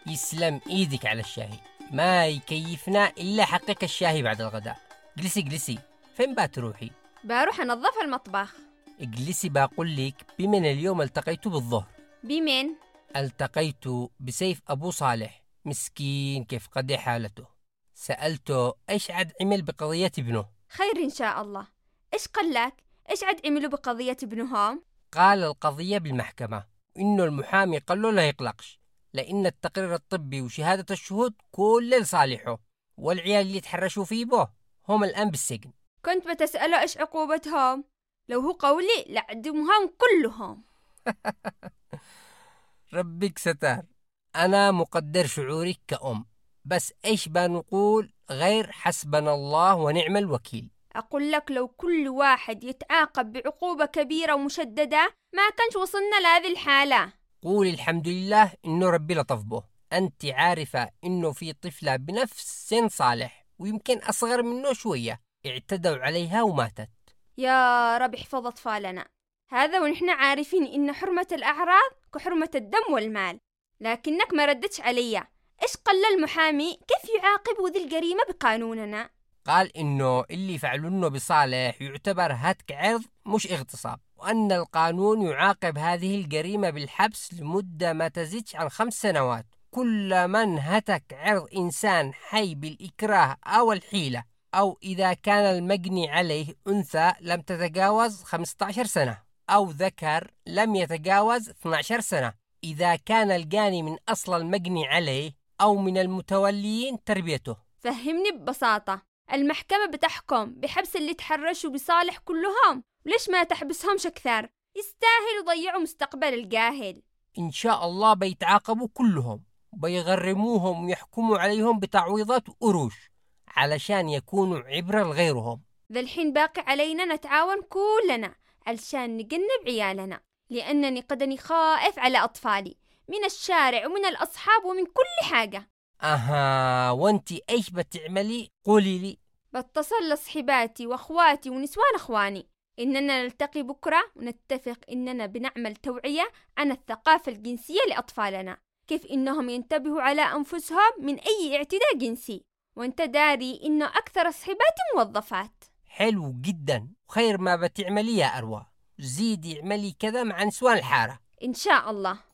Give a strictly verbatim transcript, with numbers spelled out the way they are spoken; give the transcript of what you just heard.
يسلم إيدك على الشاهي، ما يكيفنا إلا حقك الشاهي بعد الغداء. جلسي جلسي، فين بتروحي؟ بروح أنظف المطبخ. اجلسي بقول لك، بمن اليوم التقيت بالظهر. بمن؟ التقيت بسيف أبو صالح، مسكين كيف قضي حالته. سألته إيش عاد عمل بقضية ابنه. خير إن شاء الله. إيش قال لك؟ إيش عاد عملوا بقضية ابنهم؟ قال القضية بالمحكمة، إنه المحامي قال له لا يقلقش، لأن التقرير الطبي وشهادة الشهود كل لصالحه، والعيال اللي تحرشوا فيه به هم الآن بالسجن. كنت بتسأله إيش عقوبتهم؟ لو هو قولي لعدمهم كلهم. ربك ستار. أنا مقدر شعورك كأم، بس إيش بنقول غير حسبنا الله ونعم الوكيل. أقول لك لو كل واحد يتعاقب بعقوبة كبيرة ومشددة ما كانش وصلنا لهذه الحالة. قول الحمد لله إنه ربي لطف به. أنت عارفة إنه في طفلة بنفس سن صالح ويمكن أصغر منه شوية اعتدوا عليها وماتت. يا رب احفظ أطفالنا. هذا ونحن عارفين إن حرمة الأعراض كحرمة الدم والمال، لكنك ما ردتش علي. إيش قال المحامي كيف يعاقب ذي الجريمة بقانوننا؟ قال إنه اللي فعلونه بصالح يعتبر هتك عرض مش اغتصاب، وأن القانون يعاقب هذه الجريمة بالحبس لمدة ما تزيدش عن خمس سنوات كل من هتك عرض إنسان حي بالإكراه أو الحيلة، أو إذا كان المجني عليه أنثى لم تتجاوز خمسة عشر سنة، أو ذكر لم يتجاوز اثنتي عشرة سنة، إذا كان الجاني من أصل المجني عليه أو من المتوليين تربيته. فهمني ببساطة. المحكمة بتحكم بحبس اللي تحرشوا بصالح كلهم، وليش ما تحبسهمش أكثر؟ يستاهل يضيعوا مستقبل الجاهل. إن شاء الله بيتعاقبوا كلهم وبيغرموهم ويحكموا عليهم بتعويضات وقروش علشان يكونوا عبرة لغيرهم. ذا الحين باقي علينا نتعاون كلنا علشان نجنب عيالنا، لأنني قدني خائف على أطفالي من الشارع ومن الأصحاب ومن كل حاجة. أها، وانتي إيش بتعملي؟ قولي لي. بتصل لصحباتي وأخواتي ونسوان أخواني إننا نلتقي بكرة ونتفق إننا بنعمل توعية عن الثقافة الجنسية لأطفالنا، كيف إنهم ينتبهوا على أنفسهم من أي اعتداء جنسي. وانت داري إنه أكثر صحباتي موظفات. حلو جدا، وخير ما بتعملي يا أروى. زيدي اعملي كذا مع نسوان الحارة إن شاء الله.